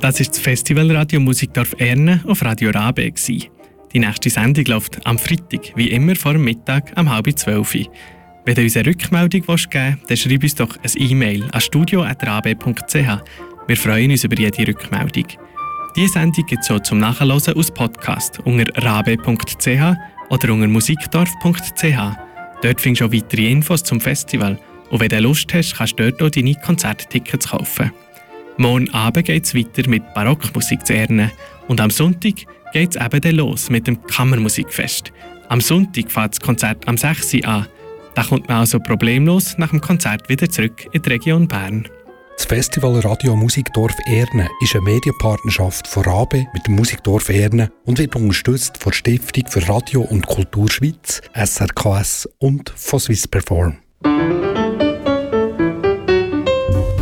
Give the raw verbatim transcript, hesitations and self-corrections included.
Das war das Festival Radio Musikdorf Erne auf Radio Rabe. Die nächste Sendung läuft am Freitag, wie immer vor dem Mittag, um halb zwölf. Wenn du uns eine Rückmeldung geben willst, dann schreib uns doch ein E-Mail an studio at rabe punkt c h. Wir freuen uns über jede Rückmeldung. Diese Sendung gibt es auch zum Nachhören als Podcast unter rabe punkt c h oder unter musikdorf punkt c h. Dort findest du auch weitere Infos zum Festival. Und wenn du Lust hast, kannst du dort auch deine Konzerttickets kaufen. Morgen Abend geht es weiter mit Barockmusik zu Erne. Und am Sonntag geht es eben dann los mit dem Kammermusikfest. Am Sonntag fährt das Konzert am sechs Uhr an. Da kommt man also problemlos nach dem Konzert wieder zurück in die Region Bern. Das Festival Radio Musikdorf Erne ist eine Medienpartnerschaft von Rabe mit dem Musikdorf Erne und wird unterstützt von der Stiftung für Radio und Kultur Schweiz, S R K S und von Swiss Perform.